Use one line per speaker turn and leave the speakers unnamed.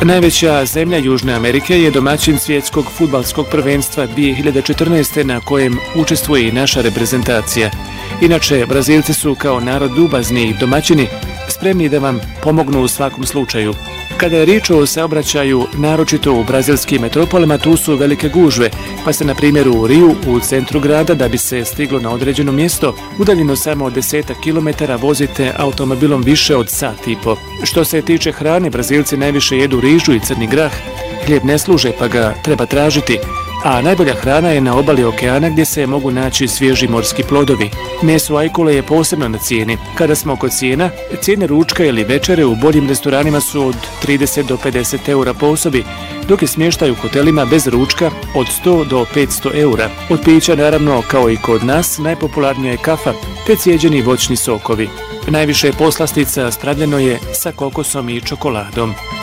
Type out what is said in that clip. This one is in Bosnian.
Najveća zemlja Južne Amerike je domaćin svjetskog fudbalskog prvenstva 2014. na kojem učestvuje i naša reprezentacija. Inače, Brazilci su kao narod ljubazni i domaćini, spremni da vam pomognu u svakom slučaju. Kada je riječ o saobraćaju, naročito u brazilskim metropolama, tu su velike gužve, pa se na primjer u Riju, u centru grada, da bi se stiglo na određeno mjesto, udaljeno samo od 10 kilometara vozite automobilom više od sat i po. Što se tiče hrane, Brazilci najviše jedu rižu i crni grah, hljeb ne služe pa ga treba tražiti, a najbolja hrana je na obali okeana gdje se mogu naći svježi morski plodovi. Meso ajkule je posebno na cijeni. Kada smo kod cijena, cijene ručka ili večere u boljim restoranima su od 30 do 50 eura po osobi, dok je smještaj u hotelima bez ručka od 100 do 500 eura. Od pića, naravno, kao i kod nas, najpopularnija je kafa, te cijeđeni voćni sokovi. Najviše poslastica spravljeno je sa kokosom i čokoladom.